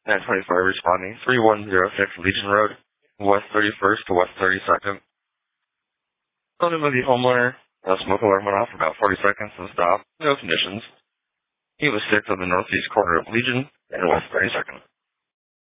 925 responding, 3106 Legion Road, West 31st to West 32nd. Told him of the homeowner. The smoke alarm went off for about 40 seconds and stopped. No conditions. He was sick on the northeast corner of Legion and West 32nd.